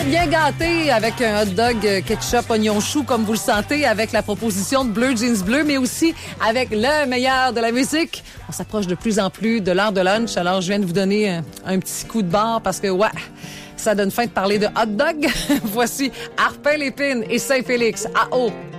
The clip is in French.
bien gâté avec un hot dog ketchup, oignon chou, comme vous le sentez, avec la proposition de Bleu Jeans Bleu, mais aussi avec le meilleur de la musique. On s'approche de plus en plus de l'heure de lunch, alors je viens de vous donner un petit coup de barre parce que, ouais, ça donne faim de parler de hot dog. Voici Arpin-Lépine et Saint-Félix. Ah oh!